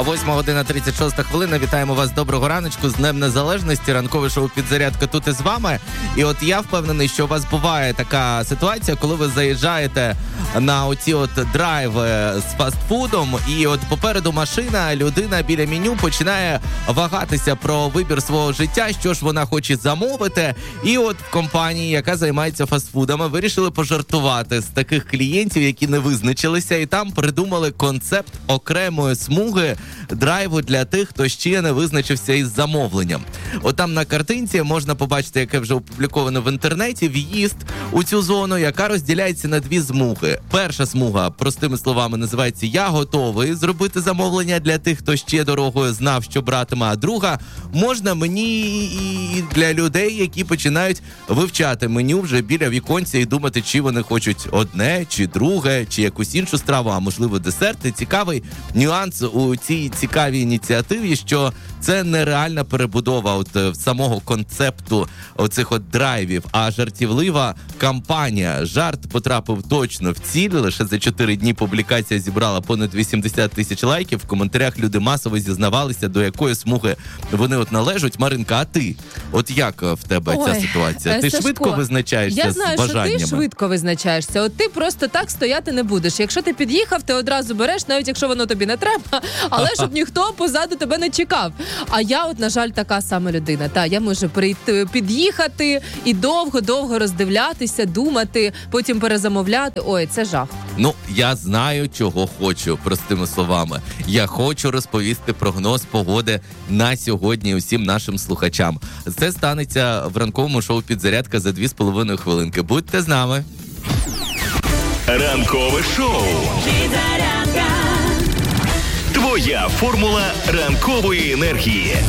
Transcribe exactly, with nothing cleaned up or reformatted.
восьма година тридцять шоста хвилина. Вітаємо вас, доброго раночку, з Днем Незалежності. Ранкове шоу «Підзарядка» тут із вами. І от я впевнений, що у вас буває така ситуація, коли ви заїжджаєте на оці от драйви з фастфудом, і от попереду машина, людина біля меню починає вагатися про вибір свого життя, що ж вона хоче замовити. І от в компанії, яка займається фастфудами, вирішили пожартувати з таких клієнтів, які не визначилися, і там придумали концепт окремої смуги драйву для тих, хто ще не визначився із замовленням. От там на картинці можна побачити, яке вже опубліковано в інтернеті, в'їзд у цю зону, яка розділяється на дві смуги. Перша смуга, простими словами, називається «Я готовий зробити замовлення для тих, хто ще дорогою знав, що братиме», а друга «Можна мені» і для людей, які починають вивчати меню вже біля віконця і думати, чи вони хочуть одне, чи друге, чи якусь іншу страву, а можливо десерт. І цікавий нюанс у цій цікавій ініціативі, що це нереальна перебудова от самого концепту оцих от драйвів, а жартівлива кампанія. Жарт потрапив точно в ціль. Лише за чотири дні публікація зібрала понад вісімдесят тисяч лайків. В коментарях люди масово зізнавалися, до якої смуги вони от належать. Маринка, а ти? От як в тебе Ой, ця ситуація? Ти Сашко, швидко визначаєшся я з знаю, бажаннями? Я знаю, що ти швидко визначаєшся. От ти просто так стояти не будеш. Якщо ти під'їхав, ти одразу береш, навіть якщо воно тобі не треба, але щоб ніхто позаду тебе не чекав. А я от, на жаль, така сама людина. Та, я можу прийти, під'їхати і довго-довго роздивлятися, думати, потім перезамовляти. Ой, це жах. Ну, я знаю, чого хочу, простими словами. Я хочу розповісти прогноз погоди на сьогодні усім нашим слухачам. Це станеться в ранковому шоу «Підзарядка» за дві з половиною хвилинки. Будьте з нами. Ранкове шоу. Підзарядка. Твоя формула ранкової енергії.